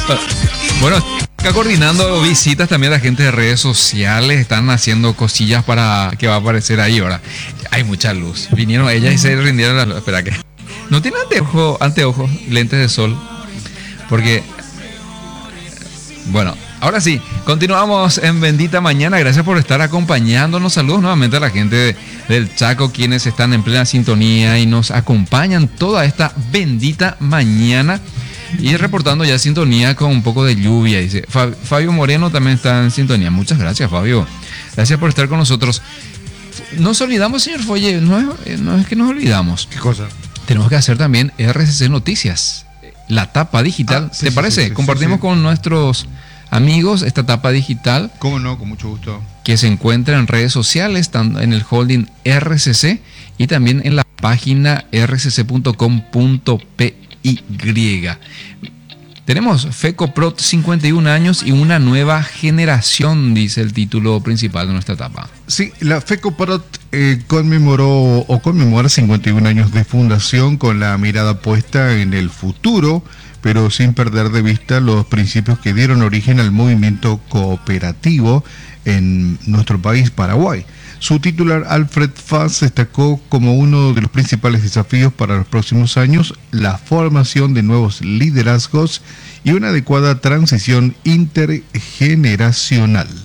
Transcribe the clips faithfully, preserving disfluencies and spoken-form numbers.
Bueno, acá coordinando visitas también la gente de redes sociales, están haciendo cosillas para que va a aparecer ahí ahora. Hay mucha luz. Vinieron ellas y se rindieron la luz. Espera que. No tiene anteojos, anteojos, lentes de sol. Porque. Bueno, ahora sí, continuamos en Bendita Mañana. Gracias por estar acompañándonos. Saludos nuevamente a la gente de, del Chaco, quienes están en plena sintonía y nos acompañan toda esta bendita mañana. Y reportando ya sintonía con un poco de lluvia. Dice Fabio Moreno también está en sintonía. Muchas gracias, Fabio. Gracias por estar con nosotros. Nos olvidamos, señor Folle. No es, no es que nos olvidamos. ¿Qué cosa? Tenemos que hacer también R C C Noticias. La tapa digital. Ah, sí, ¿te sí, parece? Sí, sí, Compartimos sí, sí. con nuestros amigos esta tapa digital. ¿Cómo no? Con mucho gusto. Que se encuentra en redes sociales, en el holding R C C y también en la página r c c punto com punto p y. Tenemos FECOPROT cincuenta y un años y una nueva generación, dice el título principal de nuestra etapa. Sí, la FECOPROT eh, conmemoró o conmemora cincuenta y un años de fundación con la mirada puesta en el futuro, pero sin perder de vista los principios que dieron origen al movimiento cooperativo en nuestro país, Paraguay. Su titular, Alfred Fass, destacó como uno de los principales desafíos para los próximos años la formación de nuevos liderazgos y una adecuada transición intergeneracional.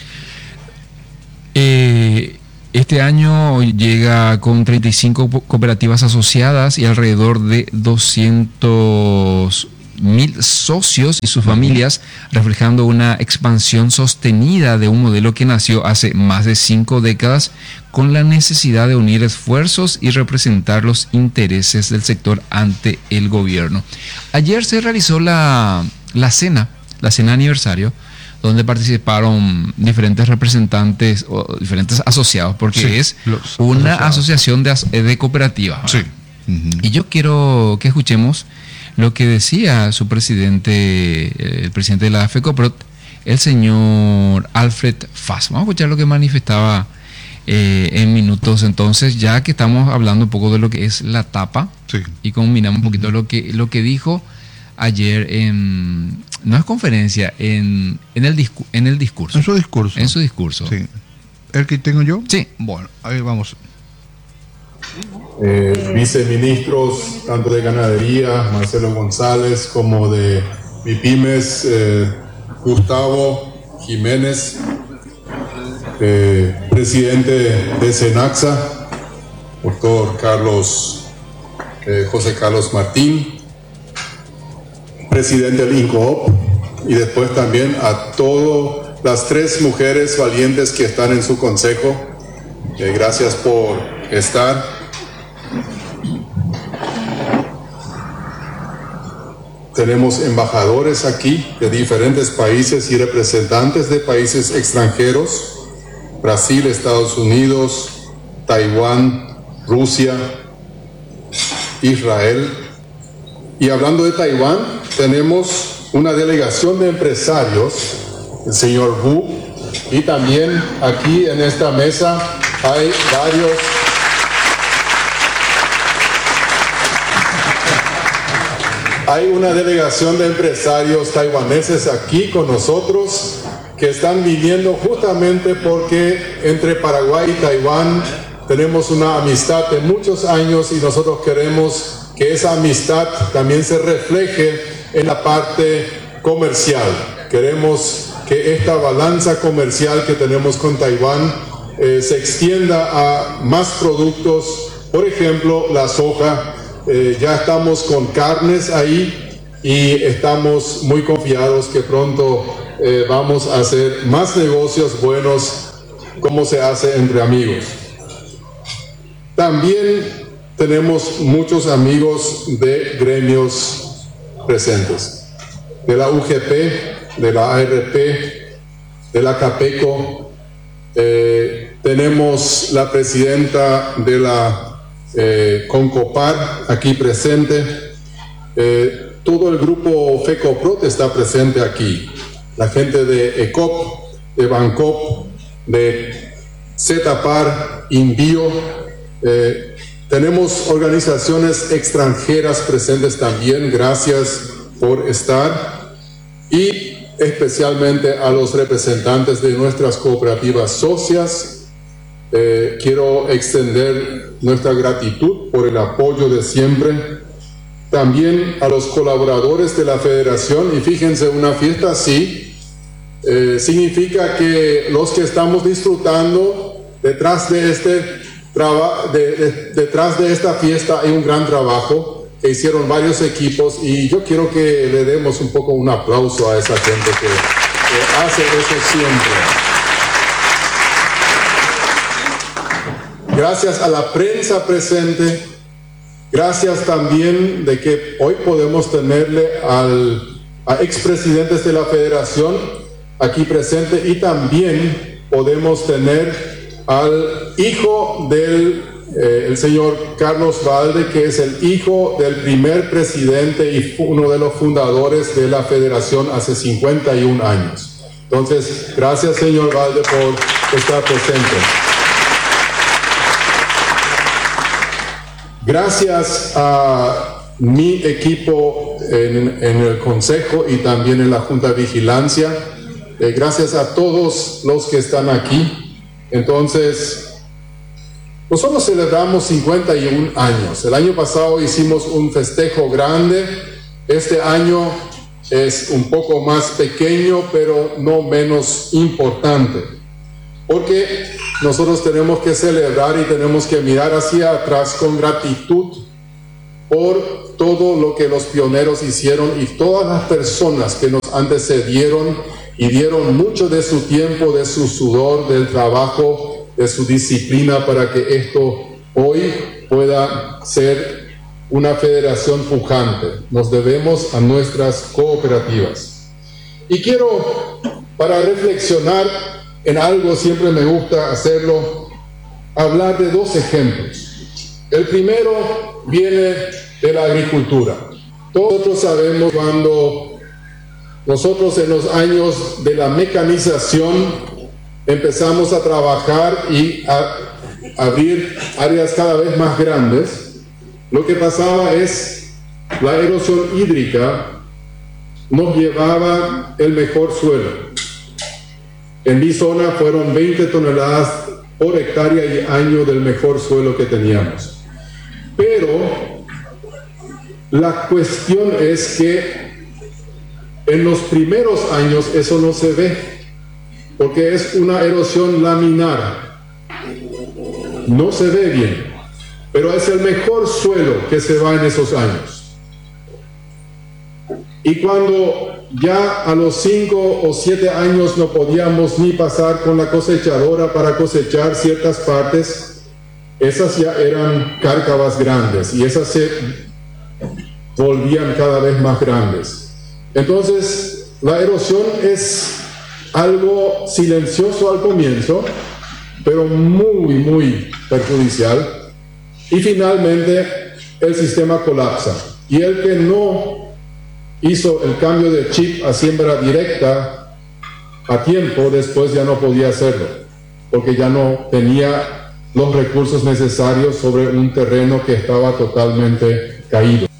Eh, este año llega con treinta y cinco cooperativas asociadas y alrededor de doscientos mil socios y sus familias, reflejando una expansión sostenida de un modelo que nació hace más de cinco décadas con la necesidad de unir esfuerzos y representar los intereses del sector ante el gobierno. Ayer se realizó la, la cena, la cena aniversario, donde participaron diferentes representantes o diferentes asociados, porque sí, es una asociados. asociación de, de cooperativas. Sí. Uh-huh. Y yo quiero que escuchemos lo que decía su presidente, el presidente de la FECOPROT, el señor Alfred Fass. Vamos a escuchar lo que manifestaba eh, en minutos entonces, ya que estamos hablando un poco de lo que es la tapa, sí, y combinamos un poquito lo que, lo que dijo ayer en, no es conferencia, en, en, el, discu- en el discurso. En su discurso. En su discurso. Sí. ¿El que tengo yo? Sí. Bueno, a ver, vamos. Eh, viceministros tanto de Ganadería, Marcelo González, como de MIPYMES, eh, Gustavo Jiménez, eh, presidente de SENACSA, doctor Carlos, eh, José Carlos Martín, presidente del INCOOP, y después también a todas las tres mujeres valientes que están en su consejo. Eh, gracias por estar. Tenemos embajadores aquí de diferentes países y representantes de países extranjeros: Brasil, Estados Unidos, Taiwán, Rusia, Israel. Y hablando de Taiwán, tenemos una delegación de empresarios, el señor Wu, y también aquí en esta mesa hay varios Hay una delegación de empresarios taiwaneses aquí con nosotros que están viniendo justamente porque entre Paraguay y Taiwán tenemos una amistad de muchos años y nosotros queremos que esa amistad también se refleje en la parte comercial. Queremos que esta balanza comercial que tenemos con Taiwán eh, se extienda a más productos, por ejemplo, la soja. Eh, ya estamos con carnes ahí y estamos muy confiados que pronto eh, vamos a hacer más negocios buenos como se hace entre amigos. También tenemos muchos amigos de gremios presentes, de la U G P, de la A R P, de la CAPECO. Eh, tenemos la presidenta de la Eh, Concopar aquí presente, eh, todo el grupo FECOPROT está presente aquí, la gente de ECOP, de BANCOP, de ZETAPAR, INVIO, eh, tenemos organizaciones extranjeras presentes también, gracias por estar, y especialmente a los representantes de nuestras cooperativas socias. Eh, quiero extender nuestra gratitud por el apoyo de siempre. También a los colaboradores de la Federación, y fíjense, una fiesta así eh, significa que los que estamos disfrutando detrás de, este traba, de, de, detrás de esta fiesta hay un gran trabajo que hicieron varios equipos, y yo quiero que le demos un poco un aplauso a esa gente que, que hace eso siempre. Gracias a la prensa presente, gracias también de que hoy podemos tenerle al, a expresidentes de la Federación aquí presente, y también podemos tener al hijo del eh, el señor Carlos Valde, que es el hijo del primer presidente y uno de los fundadores de la Federación hace cincuenta y un años. Entonces, gracias, señor Valde, por estar presente. Gracias a mi equipo en, en el Consejo y también en la Junta de Vigilancia. Eh, gracias a todos los que están aquí. Entonces, nosotros celebramos cincuenta y un años. El año pasado hicimos un festejo grande. Este año es un poco más pequeño, pero no menos importante. Porque nosotros tenemos que celebrar y tenemos que mirar hacia atrás con gratitud por todo lo que los pioneros hicieron y todas las personas que nos antecedieron y dieron mucho de su tiempo, de su sudor, del trabajo, de su disciplina para que esto hoy pueda ser una federación pujante. Nos debemos a nuestras cooperativas. Y quiero, para reflexionar en algo, siempre me gusta hacerlo, hablar de dos ejemplos. El primero viene de la agricultura. Todos sabemos cuando nosotros en los años de la mecanización empezamos a trabajar y a abrir áreas cada vez más grandes, lo que pasaba es la erosión hídrica nos llevaba el mejor suelo. En mi zona fueron veinte toneladas por hectárea y año del mejor suelo que teníamos. Pero la cuestión es que en los primeros años eso no se ve, porque es una erosión laminar. No se ve bien, pero es el mejor suelo que se va en esos años. Y cuando ya a los cinco o siete años no podíamos ni pasar con la cosechadora para cosechar ciertas partes, esas ya eran cárcavas grandes y esas se volvían cada vez más grandes. Entonces, la erosión es algo silencioso al comienzo, pero muy, muy perjudicial. Y finalmente, el sistema colapsa. Y el que no hizo el cambio de chip a siembra directa a tiempo, después ya no podía hacerlo, porque ya no tenía los recursos necesarios sobre un terreno que estaba totalmente caído.